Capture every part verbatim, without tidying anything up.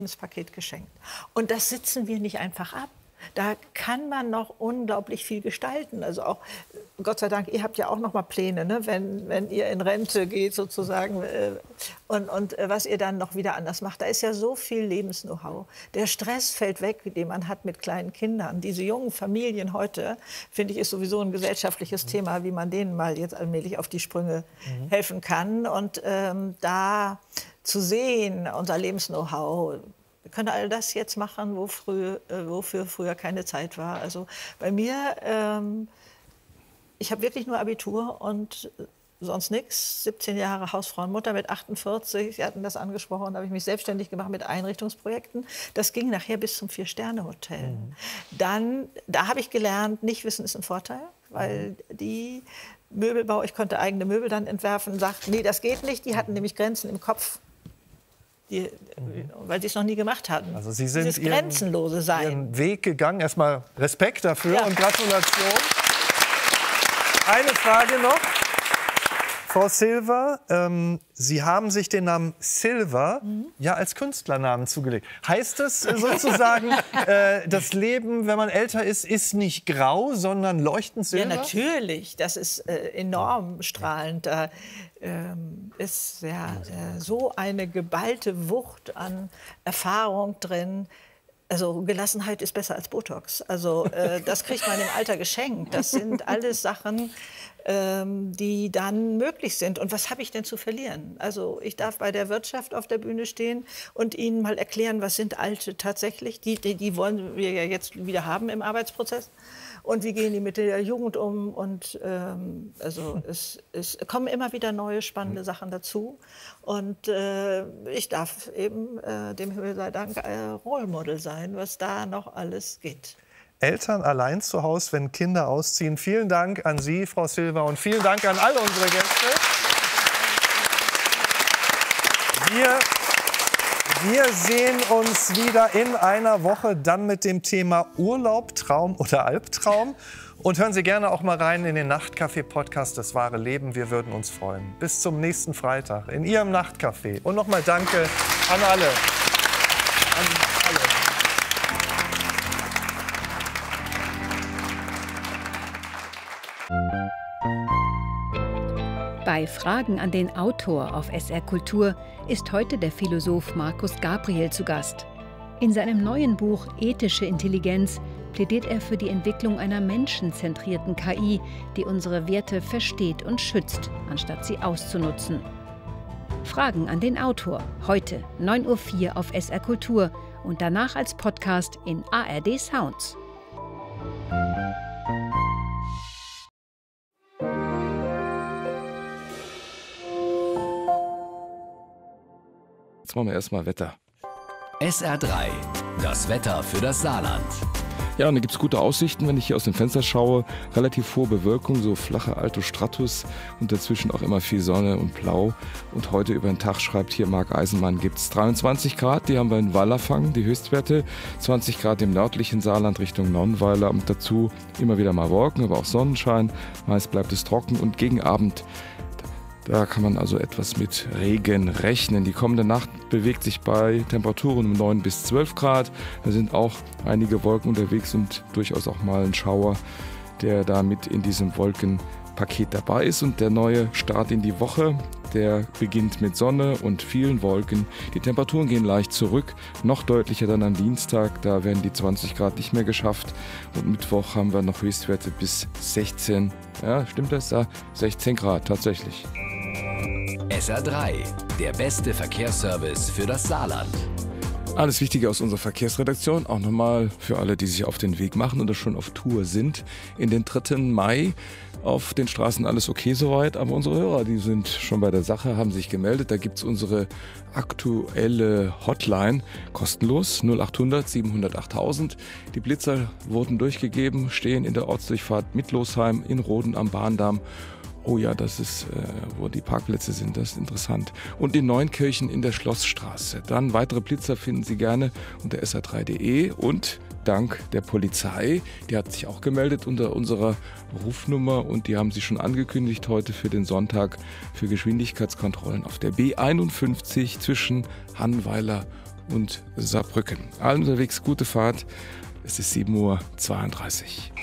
Paket geschenkt. Und das sitzen wir nicht einfach ab. Da kann man noch unglaublich viel gestalten. Also auch, Gott sei Dank, ihr habt ja auch noch mal Pläne, ne? wenn, wenn ihr in Rente geht sozusagen. Äh, und, und äh, was ihr dann noch wieder anders macht. Da ist ja so viel Lebens-Know-how. Der Stress fällt weg, den man hat mit kleinen Kindern. Diese jungen Familien heute, finde ich, ist sowieso ein gesellschaftliches mhm. Thema, wie man denen mal jetzt allmählich auf die Sprünge mhm. helfen kann. Und ähm, da zu sehen, unser Lebens-Know-how, wir können all das jetzt machen, wo früh, äh, wofür früher keine Zeit war. Also bei mir, ähm, ich habe wirklich nur Abitur und sonst nichts. siebzehn Jahre Hausfrauenmutter mit achtundvierzig. Sie hatten das angesprochen, da habe ich mich selbstständig gemacht mit Einrichtungsprojekten. Das ging nachher bis zum Vier-Sterne-Hotel. Mhm. Dann, da habe ich gelernt, nicht wissen ist ein Vorteil, weil die Möbelbau, ich konnte eigene Möbel dann entwerfen, sagt, nee, das geht nicht. Die hatten nämlich Grenzen im Kopf. Die, weil sie es noch nie gemacht hatten. Also Sie sind Dieses ihren, grenzenlose Sein. Ihren Weg gegangen. Erstmal Respekt dafür ja. und Gratulation. Eine Frage noch. Frau Silva, ähm, Sie haben sich den Namen Silva mhm. ja als Künstlernamen zugelegt. Heißt das sozusagen, äh, das Leben, wenn man älter ist, ist nicht grau, sondern leuchtend silber? Ja, natürlich. Das ist äh, enorm strahlend. Da ähm, ist ja äh, so eine geballte Wucht an Erfahrung drin. Also Gelassenheit ist besser als Botox. Also äh, das kriegt man im Alter geschenkt. Das sind alles Sachen, ähm, die dann möglich sind. Und was habe ich denn zu verlieren? Also ich darf bei der Wirtschaft auf der Bühne stehen und Ihnen mal erklären, was sind Alte tatsächlich. Die, die, die wollen wir ja jetzt wieder haben im Arbeitsprozess. Und wie gehen die mit der Jugend um? Und ähm, also es, es kommen immer wieder neue spannende Sachen dazu. Und äh, ich darf eben, äh, dem Himmel sei Dank, äh, Role Model sein, was da noch alles geht. Eltern allein zu Hause, wenn Kinder ausziehen. Vielen Dank an Sie, Frau Silva, und vielen Dank an alle unsere Gäste. Wir Wir sehen uns wieder in einer Woche, dann mit dem Thema Urlaub, Traum oder Albtraum. Und hören Sie gerne auch mal rein in den Nachtcafé-Podcast Das wahre Leben. Wir würden uns freuen. Bis zum nächsten Freitag in Ihrem Nachtcafé. Und nochmal danke an alle. An alle. Bei Fragen an den Autor auf S R Kultur ist heute der Philosoph Markus Gabriel zu Gast. In seinem neuen Buch Ethische Intelligenz plädiert er für die Entwicklung einer menschenzentrierten K I, die unsere Werte versteht und schützt, anstatt sie auszunutzen. Fragen an den Autor, heute neun Uhr vier auf S R Kultur und danach als Podcast in A R D Sounds. Jetzt machen wir erstmal Wetter. S R drei, das Wetter für das Saarland. Ja, und da gibt es gute Aussichten, wenn ich hier aus dem Fenster schaue. Relativ hohe Bewölkung, so flache Altostratus und dazwischen auch immer viel Sonne und Blau. Und heute über den Tag, schreibt hier Marc Eisenmann, gibt es dreiundzwanzig Grad, die haben wir in Wallerfang, die Höchstwerte. zwanzig Grad im nördlichen Saarland Richtung Nonnweiler und dazu immer wieder mal Wolken, aber auch Sonnenschein. Meist bleibt es trocken und gegen Abend, da kann man also etwas mit Regen rechnen. Die kommende Nacht bewegt sich bei Temperaturen um neun bis zwölf Grad. Da sind auch einige Wolken unterwegs und durchaus auch mal ein Schauer, der da mit in diesem Wolkenpaket dabei ist. Und der neue Start in die Woche, der beginnt mit Sonne und vielen Wolken. Die Temperaturen gehen leicht zurück, noch deutlicher dann am Dienstag. Da werden die zwanzig Grad nicht mehr geschafft. Und Mittwoch haben wir noch Höchstwerte bis sechzehn. Ja, stimmt das? Ja, sechzehn Grad tatsächlich. S R drei, der beste Verkehrsservice für das Saarland. Alles Wichtige aus unserer Verkehrsredaktion, auch nochmal für alle, die sich auf den Weg machen oder schon auf Tour sind. In den dritten Mai auf den Straßen alles okay soweit, aber unsere Hörer, die sind schon bei der Sache, haben sich gemeldet. Da gibt es unsere aktuelle Hotline, kostenlos, null achthundert siebenhundert achttausend. Die Blitzer wurden durchgegeben, stehen in der Ortsdurchfahrt Mittlosheim, in Roden am Bahndamm. Oh ja, das ist, äh, wo die Parkplätze sind, das ist interessant. Und in Neunkirchen in der Schlossstraße. Dann weitere Blitzer finden Sie gerne unter S R drei punkt de und dank der Polizei, die hat sich auch gemeldet unter unserer Rufnummer und die haben sie schon angekündigt heute für den Sonntag für Geschwindigkeitskontrollen auf der B einundfünfzig zwischen Hannweiler und Saarbrücken. Allen unterwegs gute Fahrt. Es ist sieben Uhr zweiunddreißig.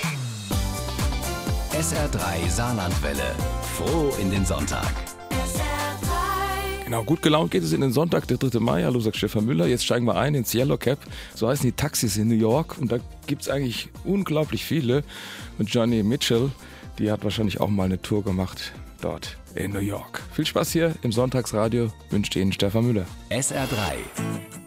S R drei Saarlandwelle. Froh in den Sonntag. Genau, gut gelaunt geht es in den Sonntag, der dritte Mai. Hallo, sagt Stefan Müller. Jetzt steigen wir ein ins Yellow Cab. So heißen die Taxis in New York. Und da gibt es eigentlich unglaublich viele. Und Johnny Mitchell, die hat wahrscheinlich auch mal eine Tour gemacht dort in New York. Viel Spaß hier im Sonntagsradio. Wünscht Ihnen Stefan Müller. S R drei.